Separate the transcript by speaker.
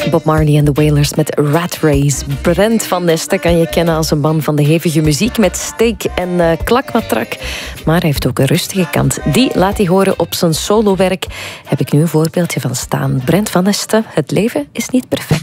Speaker 1: Bob Marley en de Wailers met Rat Race. Brent van Nesten kan je kennen als een man van de hevige muziek met steek en klakmatrak. Maar hij heeft ook een rustige kant. Die laat hij horen op zijn solowerk. Heb ik nu een voorbeeldje van staan. Brent van Nesten, het leven is niet perfect.